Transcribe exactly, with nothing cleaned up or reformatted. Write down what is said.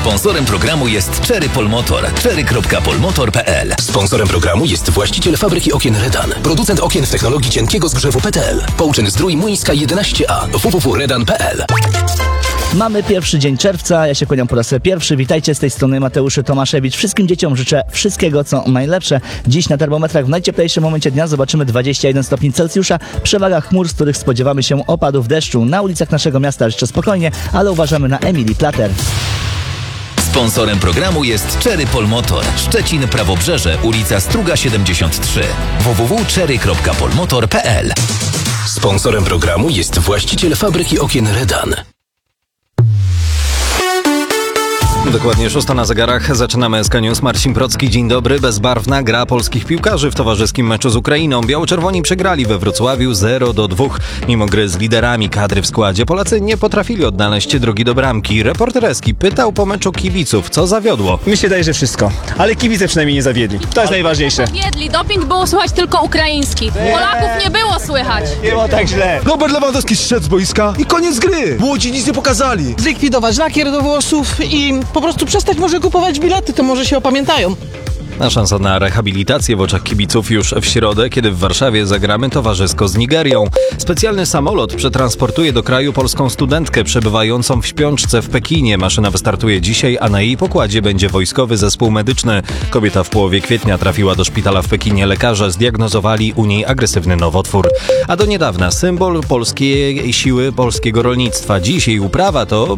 Sponsorem programu jest Cherry Polmotor. cherry kropka polmotor kropka p l. Sponsorem programu jest właściciel fabryki okien Redan. Producent okien w technologii cienkiego zgrzewu P T L. Połczyn Zdrój Młyńska jedenaście A. w w w kropka redan kropka p l. Mamy pierwszy dzień czerwca, ja się kłaniam po raz pierwszy. Witajcie, z tej strony Mateusz Tomaszewicz. Wszystkim dzieciom życzę wszystkiego, co najlepsze. Dziś na termometrach w najcieplejszym momencie dnia zobaczymy dwadzieścia jeden stopni Celsjusza. Przewaga chmur, z których spodziewamy się opadów deszczu. Na ulicach naszego miasta jeszcze spokojnie, ale uważamy na Emilii Plater. Sponsorem programu jest Cherry Polmotor. Szczecin, Prawobrzeże, ulica Struga siedemdziesiąt trzy. w w w kropka cherry kropka polmotor kropka p l. Sponsorem programu jest właściciel fabryki okien Redan. Dokładnie szósta na zegarach. Zaczynamy S K News. Marcin Procki, dzień dobry. Bezbarwna gra polskich piłkarzy w towarzyskim meczu z Ukrainą. Biało-czerwoni przegrali we Wrocławiu zero do dwóch. Mimo gry z liderami kadry w składzie, Polacy nie potrafili odnaleźć drogi do bramki. Reporter Eski pytał po meczu kibiców, co zawiodło. Mi się daje, że wszystko. Ale kibice przynajmniej nie zawiedli. To jest najważniejsze. Wiedli, doping było słychać tylko ukraiński. Polaków nie było słychać. Nie było tak źle. Robert Lewandowski zszedł z boiska i koniec gry. Młodzi nic nie pokazali. Zlikwidować lakier do włosów i po prostu przestać może kupować bilety, to może się opamiętają. A szansa na rehabilitację w oczach kibiców już w środę, kiedy w Warszawie zagramy towarzysko z Nigerią. Specjalny samolot przetransportuje do kraju polską studentkę przebywającą w śpiączce w Pekinie. Maszyna wystartuje dzisiaj, a na jej pokładzie będzie wojskowy zespół medyczny. Kobieta w połowie kwietnia trafiła do szpitala w Pekinie. Lekarze zdiagnozowali u niej agresywny nowotwór. A do niedawna symbol polskiej siły polskiego rolnictwa. Dziś jej uprawa to